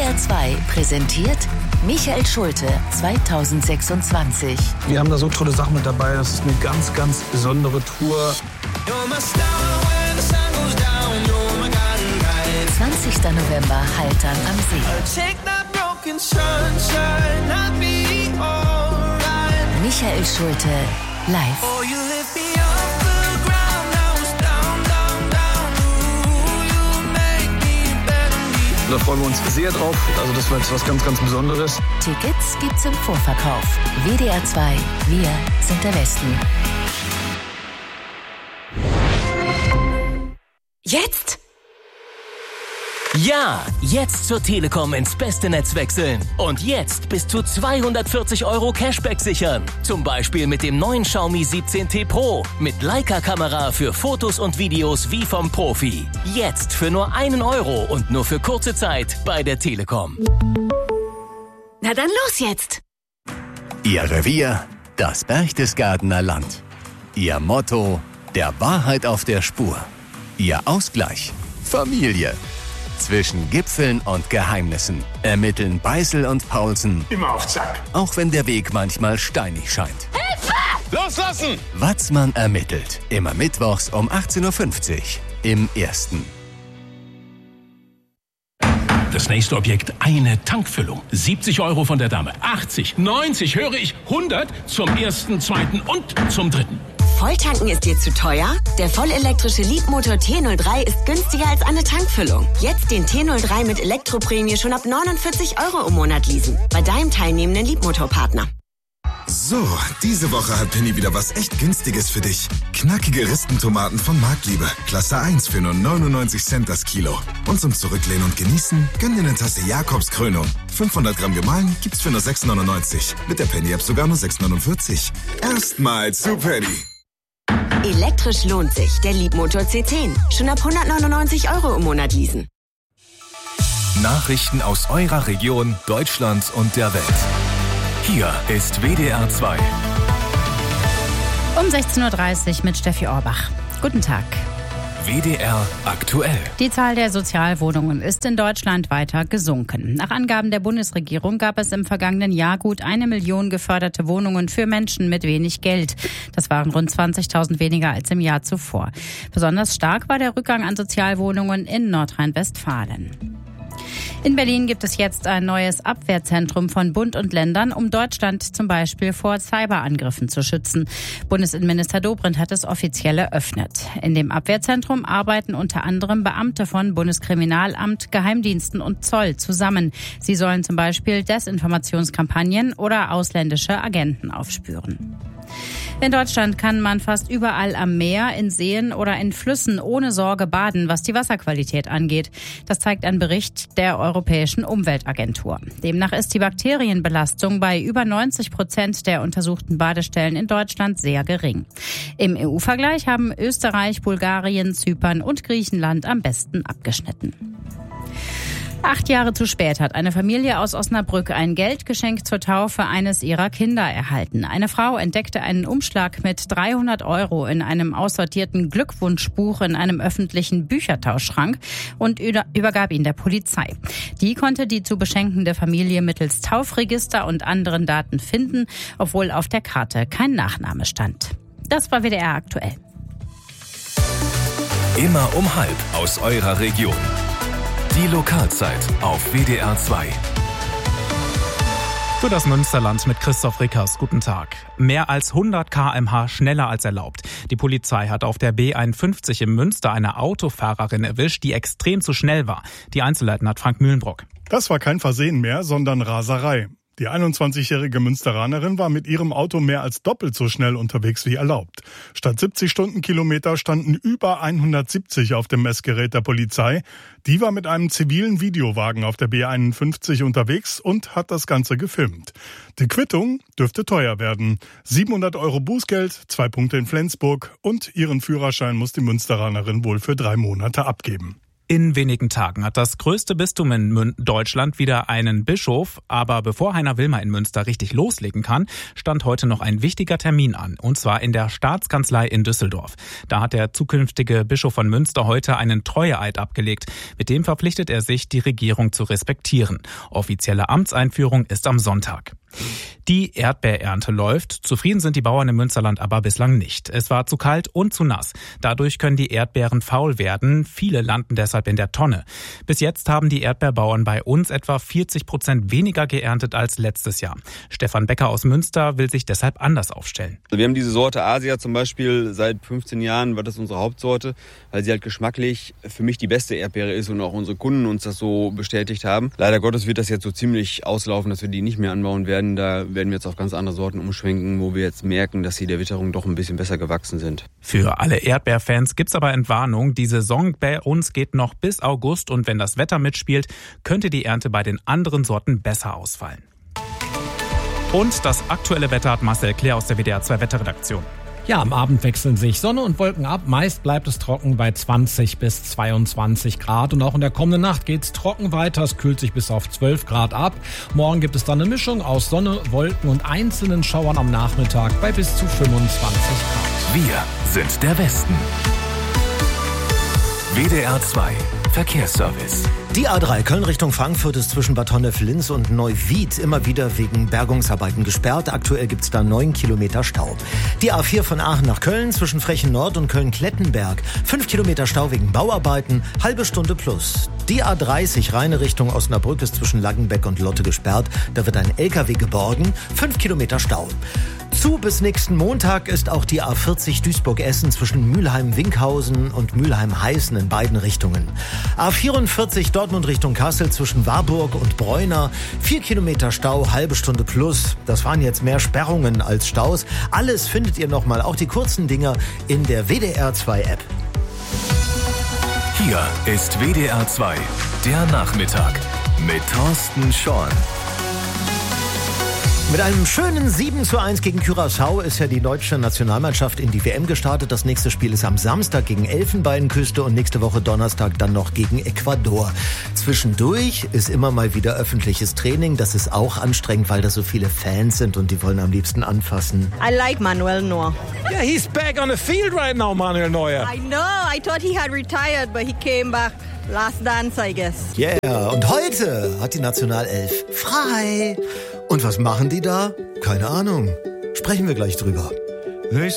WDR 2 präsentiert Michael Schulte 2026. Wir haben da so tolle Sachen mit dabei. Das ist eine ganz, ganz besondere Tour. 20. November, Haltern am See. Michael Schulte live. Da freuen wir uns sehr drauf. Also das war jetzt was ganz, ganz Besonderes. Tickets gibt's im Vorverkauf. WDR 2, wir sind der Westen. Jetzt? Ja, jetzt zur Telekom ins beste Netz wechseln. Und jetzt bis zu 240 € Cashback sichern. Zum Beispiel mit dem neuen Xiaomi 17T Pro. Mit Leica-Kamera für Fotos und Videos wie vom Profi. Jetzt für nur 1 € und nur für kurze Zeit bei der Telekom. Na dann los jetzt! Ihr Revier, das Berchtesgadener Land. Ihr Motto, der Wahrheit auf der Spur. Ihr Ausgleich, Familie. Zwischen Gipfeln und Geheimnissen ermitteln Beißel und Paulsen. Immer auf Zack. Auch wenn der Weg manchmal steinig scheint. Hilfe! Loslassen! Watzmann ermittelt. Immer mittwochs um 18:50 Uhr im Ersten. Das nächste Objekt, eine Tankfüllung. 70 € von der Dame. 80, 90, höre ich 100 zum ersten, zweiten und zum dritten. Volltanken ist dir zu teuer? Der vollelektrische Leapmotor T03 ist günstiger als eine Tankfüllung. Jetzt den T03 mit Elektroprämie schon ab 49 € im Monat leasen. Bei deinem teilnehmenden Leapmotor-Partner. So, diese Woche hat Penny wieder was echt Günstiges für dich. Knackige Ristentomaten von Marktliebe. Klasse 1 für nur 99 Cent das Kilo. Und zum Zurücklehnen und Genießen, gönn dir eine Tasse Jakobs Krönung. 500 Gramm gemahlen gibt's für nur 6,99. Mit der Penny-App sogar nur 6,49. Erstmals zu Penny. Elektrisch lohnt sich. Der Leapmotor C10. Schon ab 199 € im Monat leasen. Nachrichten aus eurer Region, Deutschland und der Welt. Hier ist WDR 2. Um 16:30 Uhr mit Steffi Orbach. Guten Tag. WDR aktuell. Die Zahl der Sozialwohnungen ist in Deutschland weiter gesunken. Nach Angaben der Bundesregierung gab es im vergangenen Jahr gut 1 Million geförderte Wohnungen für Menschen mit wenig Geld. Das waren rund 20.000 weniger als im Jahr zuvor. Besonders stark war der Rückgang an Sozialwohnungen in Nordrhein-Westfalen. In Berlin gibt es jetzt ein neues Abwehrzentrum von Bund und Ländern, um Deutschland zum Beispiel vor Cyberangriffen zu schützen. Bundesinnenminister Dobrindt hat es offiziell eröffnet. In dem Abwehrzentrum arbeiten unter anderem Beamte von Bundeskriminalamt, Geheimdiensten und Zoll zusammen. Sie sollen zum Beispiel Desinformationskampagnen oder ausländische Agenten aufspüren. In Deutschland kann man fast überall am Meer, in Seen oder in Flüssen ohne Sorge baden, was die Wasserqualität angeht. Das zeigt ein Bericht der Europäischen Umweltagentur. Demnach ist die Bakterienbelastung bei über 90% der untersuchten Badestellen in Deutschland sehr gering. Im EU-Vergleich haben Österreich, Bulgarien, Zypern und Griechenland am besten abgeschnitten. 8 Jahre zu spät hat eine Familie aus Osnabrück ein Geldgeschenk zur Taufe eines ihrer Kinder erhalten. Eine Frau entdeckte einen Umschlag mit 300 € in einem aussortierten Glückwunschbuch in einem öffentlichen Büchertauschschrank und übergab ihn der Polizei. Die konnte die zu beschenkende Familie mittels Taufregister und anderen Daten finden, obwohl auf der Karte kein Nachname stand. Das war WDR aktuell. Immer um 12:30 aus eurer Region. Die Lokalzeit auf WDR 2. Für das Münsterland mit Christoph Rickers. Guten Tag. Mehr als 100 km/h schneller als erlaubt. Die Polizei hat auf der B51 in Münster eine Autofahrerin erwischt, die extrem zu schnell war. Die Einzelheiten hat Frank Mühlenbrock. Das war kein Versehen mehr, sondern Raserei. Die 21-jährige Münsteranerin war mit ihrem Auto mehr als doppelt so schnell unterwegs wie erlaubt. Statt 70 Stundenkilometer standen über 170 auf dem Messgerät der Polizei. Die war mit einem zivilen Videowagen auf der B51 unterwegs und hat das Ganze gefilmt. Die Quittung dürfte teuer werden. 700 € Bußgeld, 2 Punkte in Flensburg und ihren Führerschein muss die Münsteranerin wohl für 3 Monate abgeben. In wenigen Tagen hat das größte Bistum in Deutschland wieder einen Bischof. Aber bevor Heiner Wilmer in Münster richtig loslegen kann, stand heute noch ein wichtiger Termin an. Und zwar in der Staatskanzlei in Düsseldorf. Da hat der zukünftige Bischof von Münster heute einen Treueeid abgelegt. Mit dem verpflichtet er sich, die Regierung zu respektieren. Offizielle Amtseinführung ist am Sonntag. Die Erdbeerernte läuft. Zufrieden sind die Bauern im Münsterland aber bislang nicht. Es war zu kalt und zu nass. Dadurch können die Erdbeeren faul werden. Viele landen deshalb in der Tonne. Bis jetzt haben die Erdbeerbauern bei uns etwa 40% weniger geerntet als letztes Jahr. Stefan Becker aus Münster will sich deshalb anders aufstellen. Wir haben diese Sorte Asia zum Beispiel seit 15 Jahren, war das unsere Hauptsorte, weil sie halt geschmacklich für mich die beste Erdbeere ist und auch unsere Kunden uns das so bestätigt haben. Leider Gottes wird das jetzt so ziemlich auslaufen, dass wir die nicht mehr anbauen werden. Da werden wir jetzt auf ganz andere Sorten umschwenken, wo wir jetzt merken, dass sie der Witterung doch ein bisschen besser gewachsen sind. Für alle Erdbeerfans gibt's aber Entwarnung. Die Saison bei uns geht noch bis August und wenn das Wetter mitspielt, könnte die Ernte bei den anderen Sorten besser ausfallen. Und das aktuelle Wetter hat Marcel Claire aus der WDR 2 Wetterredaktion. Ja, am Abend wechseln sich Sonne und Wolken ab. Meist bleibt es trocken bei 20 bis 22 Grad. Und auch in der kommenden Nacht geht's trocken weiter. Es kühlt sich bis auf 12 Grad ab. Morgen gibt es dann eine Mischung aus Sonne, Wolken und einzelnen Schauern am Nachmittag bei bis zu 25 Grad. Wir sind der Westen. WDR 2 Verkehrsservice. Die A3 Köln Richtung Frankfurt ist zwischen Bad Honnef-Linz und Neuwied immer wieder wegen Bergungsarbeiten gesperrt. Aktuell gibt's da 9 Kilometer Stau. Die A4 von Aachen nach Köln zwischen Frechen Nord und Köln-Klettenberg. 5 Kilometer Stau wegen Bauarbeiten, halbe Stunde plus. Die A30 Rheine Richtung Osnabrück ist zwischen Langenbeck und Lotte gesperrt. Da wird ein LKW geborgen. 5 Kilometer Stau. Zu bis nächsten Montag ist auch die A40 Duisburg-Essen zwischen Mülheim-Winkhausen und Mülheim-Heißen in beiden Richtungen. A44 Dortmund Richtung Kassel zwischen Warburg und Bräuner. 4 Kilometer Stau, halbe Stunde plus. Das waren jetzt mehr Sperrungen als Staus. Alles findet ihr nochmal, auch die kurzen Dinger, in der WDR 2 App. Hier ist WDR 2, der Nachmittag mit Thorsten Schorn. Mit einem schönen 7:1 gegen Curaçao ist ja die deutsche Nationalmannschaft in die WM gestartet. Das nächste Spiel ist am Samstag gegen Elfenbeinküste und nächste Woche Donnerstag dann noch gegen Ecuador. Zwischendurch ist immer mal wieder öffentliches Training. Das ist auch anstrengend, weil da so viele Fans sind und die wollen am liebsten anfassen. I like Manuel Neuer. Yeah, he's back on the field right now, Manuel Neuer. I know. I thought he had retired, but he came back. Last dance, I guess. Yeah, und heute hat die Nationalelf frei. Und was machen die da? Keine Ahnung. Sprechen wir gleich drüber.